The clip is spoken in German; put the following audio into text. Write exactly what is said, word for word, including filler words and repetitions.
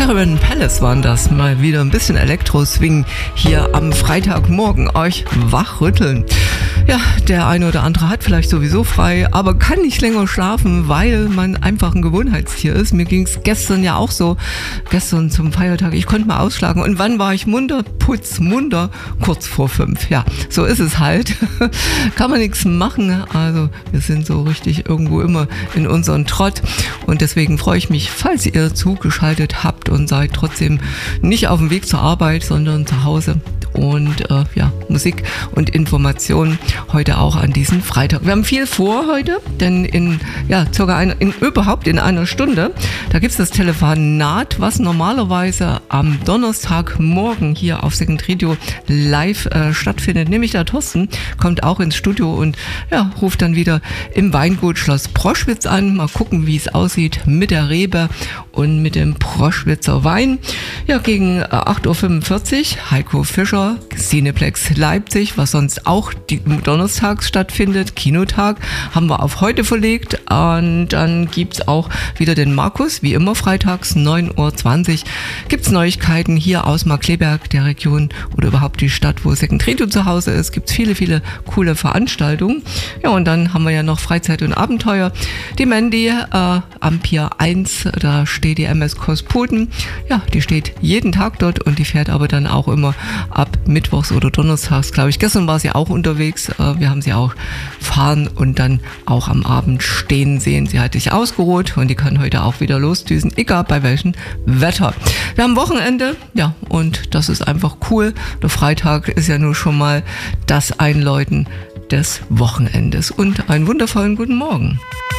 Caravan Palace waren das. Mal wieder ein bisschen Elektro-Swing hier am Freitagmorgen. Euch wachrütteln. Ja, der eine oder andere hat vielleicht sowieso frei, aber kann nicht länger schlafen, weil man einfach ein Gewohnheitstier ist. Mir ging es gestern ja auch so. Gestern zum Feiertag. Ich konnte mal ausschlagen. Und wann war ich munter? Putz, munter. Kurz vor fünf. Ja, so ist es halt. Kann man nichts machen. Also wir sind so richtig irgendwo immer in unseren Trott. Und deswegen freue ich mich, falls ihr zugeschaltet habt und seid trotzdem nicht auf dem Weg zur Arbeit, sondern zu Hause. Und äh, ja, Musik und Informationen heute auch an diesem Freitag. Wir haben viel vor heute, denn in ja circa ein, in überhaupt in einer Stunde, da gibt es das Telefonat, was normalerweise am Donnerstagmorgen hier auf Second Radio live äh, stattfindet. Nämlich der Thorsten kommt auch ins Studio und ja, ruft dann wieder im Weingut Schloss Proschwitz an. Mal gucken, wie es aussieht mit der Rebe und mit dem Proschwitzer Wein. Ja, gegen äh, acht Uhr fünfundvierzig Heiko Fischer, Cineplex Leipzig, was sonst auch die, donnerstags stattfindet, Kinotag, haben wir auf heute verlegt. Und dann gibt es auch wieder den Markus, wie immer freitags, neun Uhr zwanzig. Gibt es Neuigkeiten hier aus Markkleeberg, der Region oder überhaupt die Stadt, wo Second Radio zu Hause ist. Gibt es viele, viele coole Veranstaltungen. Ja, und dann haben wir ja noch Freizeit und Abenteuer. Die Mandy äh, am Pier eins, da steht die M S Kosputen. Ja, die steht jeden Tag dort und die fährt aber dann auch immer ab mittwochs oder donnerstags, glaube ich. Gestern war sie auch unterwegs. Äh, wir haben sie auch fahren und dann auch am Abend stehen sehen. Sie hat sich ausgeruht und die kann heute auch wieder losdüsen, egal bei welchem Wetter. Wir haben Wochenende, ja, und das ist einfach cool. Der Freitag ist ja nur schon mal das Einläuten des Wochenendes. Und einen wundervollen guten Morgen.